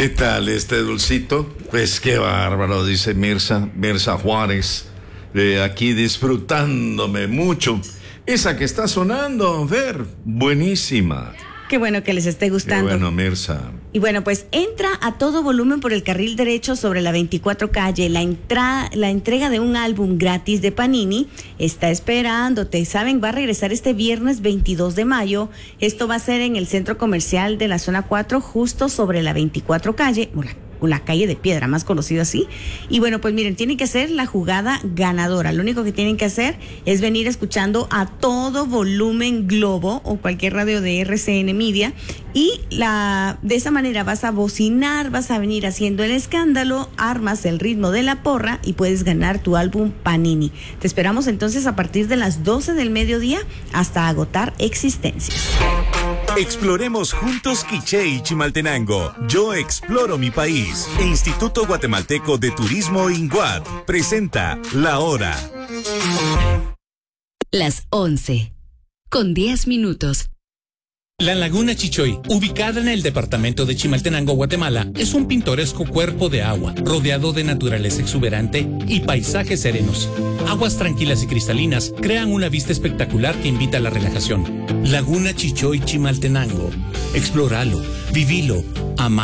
¿Qué tal este dulcito? Pues qué bárbaro, dice Mirza Juárez. Aquí disfrutándome mucho. Esa que está sonando, Ver, buenísima. Qué bueno que les esté gustando. Qué bueno, Mirza. Y bueno, pues entra a todo volumen por el carril derecho sobre la 24 calle. La entrega de un álbum gratis de Panini está esperándote. Saben, va a regresar este viernes 22 de mayo. Esto va a ser en el centro comercial de la zona 4, justo sobre la 24 calle. La calle de Piedra, más conocido así. Y bueno, pues miren, tienen que hacer la jugada ganadora. Lo único que tienen que hacer es venir escuchando a todo volumen Globo o cualquier radio de RCN Media, y de esa manera vas a bocinar, vas a venir haciendo el escándalo, armas el ritmo de la porra y puedes ganar tu álbum Panini. Te esperamos entonces a partir de las 12 del mediodía hasta agotar existencias. Exploremos juntos Quiché y Chimaltenango. Yo exploro mi país. Instituto Guatemalteco de Turismo INGUAT presenta La Hora. Las 11:10. La Laguna Chichoy, ubicada en el departamento de Chimaltenango, Guatemala, es un pintoresco cuerpo de agua, rodeado de naturaleza exuberante y paisajes serenos. Aguas tranquilas y cristalinas crean una vista espectacular que invita a la relajación. Laguna Chichoy, Chimaltenango. Explóralo, vivilo, amalo.